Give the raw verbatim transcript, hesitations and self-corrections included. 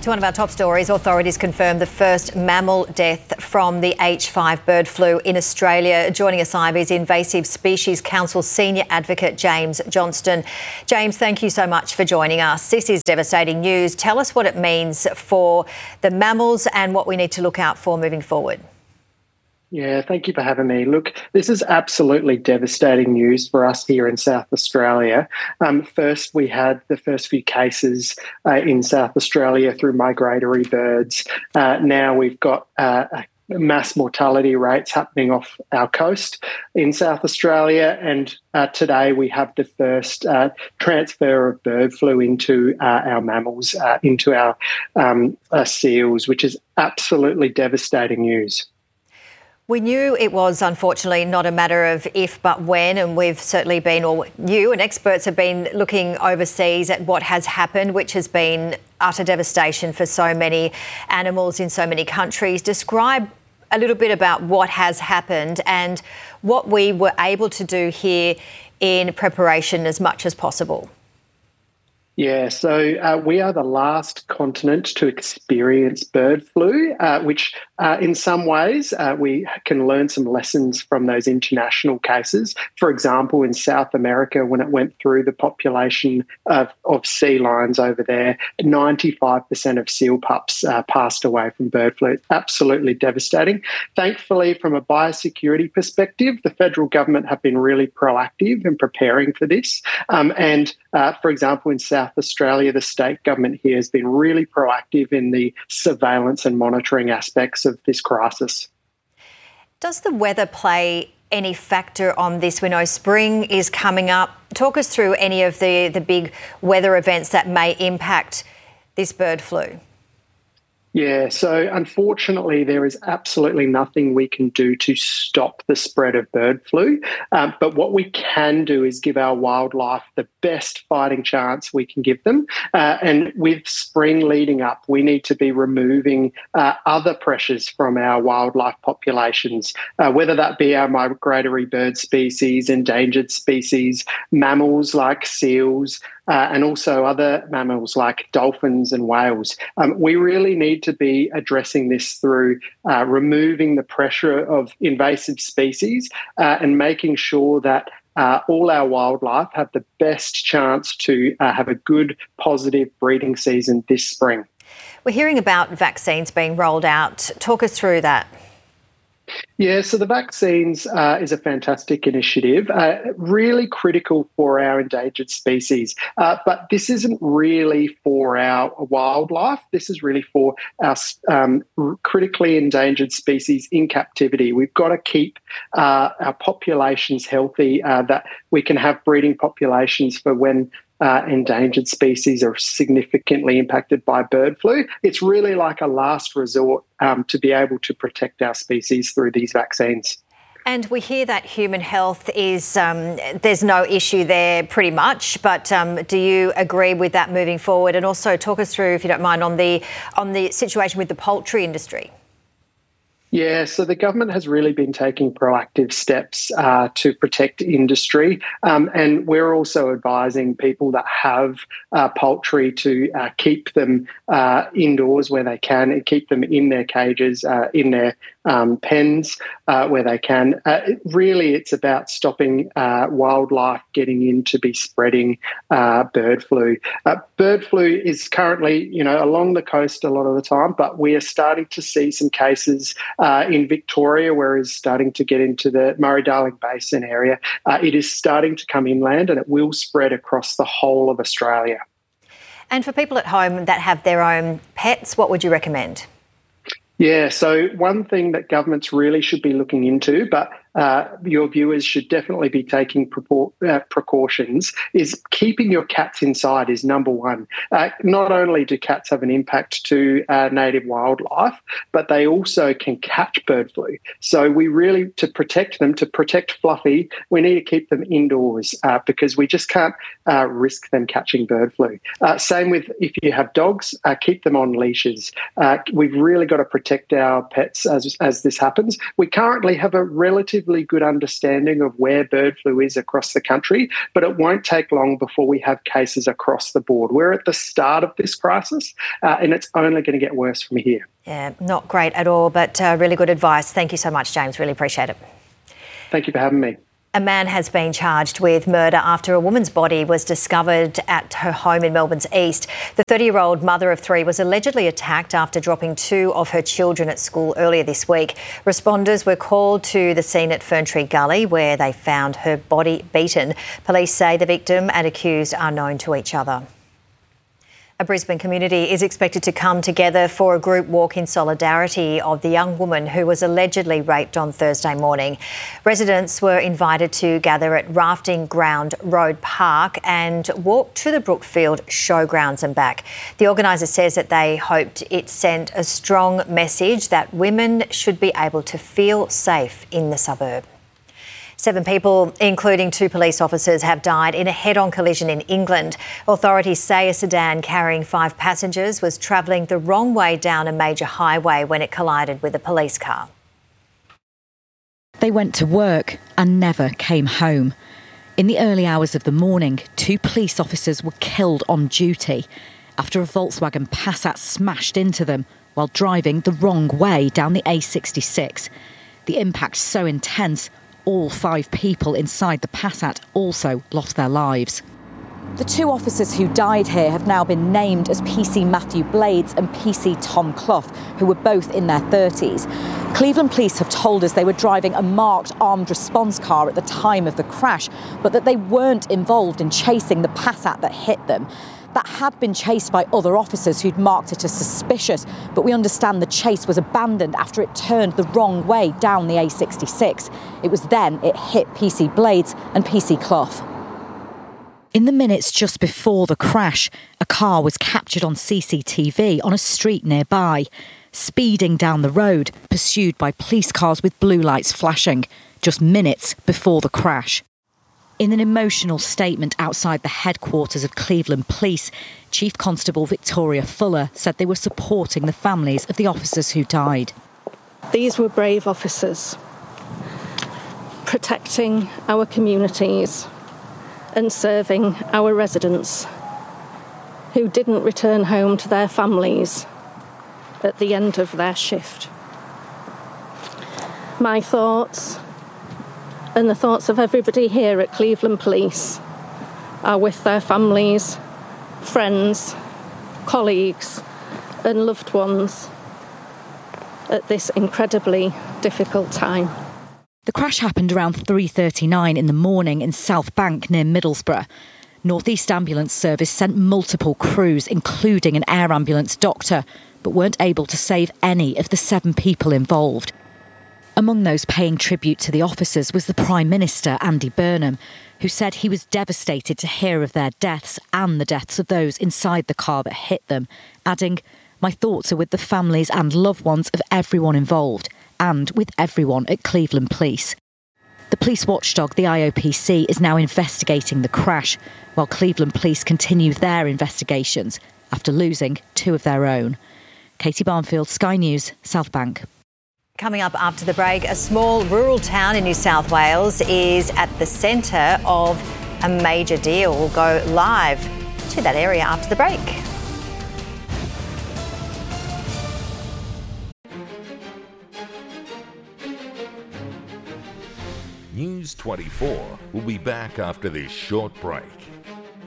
To one of our top stories, authorities confirmed the first mammal death from the H five bird flu in Australia. Joining us live is Invasive Species Council Senior Advocate James Johnston. James, thank you so much for joining us. This is devastating news. Tell us what it means for the mammals and what we need to look out for moving forward. Yeah, thank you for having me. Look, this is absolutely devastating news for us here in South Australia. Um, first, we had the first few cases uh, in South Australia through migratory birds. Uh, now we've got uh, mass mortality rates happening off our coast in South Australia, and uh, today we have the first uh, transfer of bird flu into uh, our mammals, uh, into our um, uh, seals, which is absolutely devastating news. We knew it was unfortunately not a matter of if but when, and we've certainly been, or you and experts have been looking overseas at what has happened, which has been utter devastation for so many animals in so many countries. Describe a little bit about what has happened and what we were able to do here in preparation as much as possible. Yeah, so uh, we are the last continent to experience bird flu, uh, which uh, in some ways uh, we can learn some lessons from those international cases. For example, in South America, when it went through the population of, of sea lions over there, ninety-five percent of seal pups uh, passed away from bird flu. It's absolutely devastating. Thankfully, from a biosecurity perspective, the federal government have been really proactive in preparing for this. Um, and, uh, for example, in South South Australia, the state government here has been really proactive in the surveillance and monitoring aspects of this crisis. Does the weather play any factor on this? We know spring is coming up. Talk us through any of the, the big weather events that may impact this bird flu. Yeah, so unfortunately, there is absolutely nothing we can do to stop the spread of bird flu. Um, but what we can do is give our wildlife the best fighting chance we can give them. Uh, and with spring leading up, we need to be removing uh, other pressures from our wildlife populations, uh, whether that be our migratory bird species, endangered species, mammals like seals, Uh, and also other mammals like dolphins and whales. Um, we really need to be addressing this through uh, removing the pressure of invasive species uh, and making sure that uh, all our wildlife have the best chance to uh, have a good, positive breeding season this spring. We're hearing about vaccines being rolled out. Talk us through that. Yeah, so the vaccines uh, is a fantastic initiative, uh, really critical for our endangered species. Uh, but this isn't really for our wildlife. This is really for our um, critically endangered species in captivity. We've got to keep uh, our populations healthy, uh, that we can have breeding populations for when Uh, endangered species are significantly impacted by bird flu. It's really like a last resort um, to be able to protect our species through these vaccines. And we hear that human health is, um, there's no issue there pretty much, but um, do you agree with that moving forward? And also talk us through, if you don't mind, on the on the situation with the poultry industry. Yeah, so the government has really been taking proactive steps uh, to protect industry, um, and we're also advising people that have uh, poultry to uh, keep them uh, indoors where they can, and keep them in their cages, uh, in their um, pens uh, where they can. Uh, it, really, it's about stopping uh, wildlife getting in to be spreading uh, bird flu. Uh, bird flu is currently, you know, along the coast a lot of the time, but we are starting to see some cases Uh, in Victoria, where it's starting to get into the Murray-Darling Basin area. Uh, it is starting to come inland, and it will spread across the whole of Australia. And for people at home that have their own pets, what would you recommend? Yeah, so one thing that governments really should be looking into, but uh, your viewers should definitely be taking precau- uh, precautions, is keeping your cats inside is number one. Uh, not only do cats have an impact to uh, native wildlife, but they also can catch bird flu. So we really, to protect them, to protect Fluffy, we need to keep them indoors uh, because we just can't uh, risk them catching bird flu. Uh, same with if you have dogs, uh, keep them on leashes. Uh, we've really got to protect our pets as, as this happens. We currently have a relative relatively good understanding of where bird flu is across the country, but it won't take long before we have cases across the board. We're at the start of this crisis, uh, and it's only going to get worse from here. Yeah, not great at all, but uh, really good advice. Thank you so much, James. Really appreciate it. Thank you for having me. A man has been charged with murder after a woman's body was discovered at her home in Melbourne's east. The thirty-year-old mother of three was allegedly attacked after dropping two of her children at school earlier this week. Responders were called to the scene at Ferntree Gully, where they found her body beaten. Police say the victim and accused are known to each other. A Brisbane community is expected to come together for a group walk in solidarity of the young woman who was allegedly raped on Thursday morning. Residents were invited to gather at Rafting Ground Road Park and walk to the Brookfield Showgrounds and back. The organiser says that they hoped it sent a strong message that women should be able to feel safe in the suburb. Seven people, including two police officers, have died in a head-on collision in England. Authorities say a sedan carrying five passengers was travelling the wrong way down a major highway when it collided with a police car. They went to work and never came home. In the early hours of the morning, two police officers were killed on duty after a Volkswagen Passat smashed into them while driving the wrong way down the A sixty-six. The impact so intense, all five people inside the Passat also lost their lives. The two officers who died here have now been named as P C Matthew Blades and P C Tom Clough, who were both in their thirties. Cleveland police have told us they were driving a marked armed response car at the time of the crash, but that they weren't involved in chasing the Passat that hit them. That had been chased by other officers who'd marked it as suspicious, but we understand the chase was abandoned after it turned the wrong way down the A sixty-six. It was then it hit P C Blades and P C Clough. In the minutes just before the crash, a car was captured on C C T V on a street nearby, speeding down the road, pursued by police cars with blue lights flashing, just minutes before the crash. In an emotional statement outside the headquarters of Cleveland Police, Chief Constable Victoria Fuller said they were supporting the families of the officers who died. These were brave officers, protecting our communities and serving our residents who didn't return home to their families at the end of their shift. My thoughts and the thoughts of everybody here at Cleveland Police are with their families, friends, colleagues and loved ones at this incredibly difficult time. The crash happened around three thirty-nine in the morning in South Bank near Middlesbrough. North East Ambulance Service sent multiple crews, including an air ambulance doctor, but weren't able to save any of the seven people involved. Among those paying tribute to the officers was the Prime Minister, Andy Burnham, who said he was devastated to hear of their deaths and the deaths of those inside the car that hit them, adding, "My thoughts are with the families and loved ones of everyone involved, and with everyone at Cleveland Police." The police watchdog, the I O P C, is now investigating the crash, while Cleveland Police continue their investigations after losing two of their own. Katie Barnfield, Sky News, South Bank. Coming up after the break, a small rural town in New South Wales is at the centre of a major deal. We'll go live to that area after the break. News twenty-four will be back after this short break.